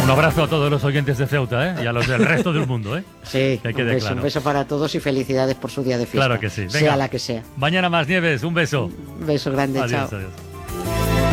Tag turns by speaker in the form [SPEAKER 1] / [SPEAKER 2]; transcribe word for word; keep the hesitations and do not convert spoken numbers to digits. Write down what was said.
[SPEAKER 1] Un abrazo a todos los oyentes de Ceuta, ¿eh? Y a los del resto del mundo, ¿eh?
[SPEAKER 2] Sí,
[SPEAKER 1] que
[SPEAKER 2] un
[SPEAKER 1] quede
[SPEAKER 2] beso,
[SPEAKER 1] claro.
[SPEAKER 2] un beso para todos y felicidades por su día de fiesta.
[SPEAKER 1] Claro que sí. Venga,
[SPEAKER 2] sea la que sea.
[SPEAKER 1] Mañana más, Nieves, un beso.
[SPEAKER 2] Un beso grande,
[SPEAKER 1] Adiós,
[SPEAKER 2] chao.
[SPEAKER 1] adiós.